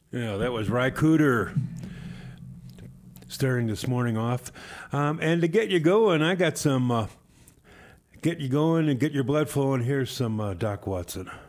Yeah, that was Ry Cooder starting this morning off. And to get you going, I got some, get you going and get your blood flowing. Here's some Doc Watson.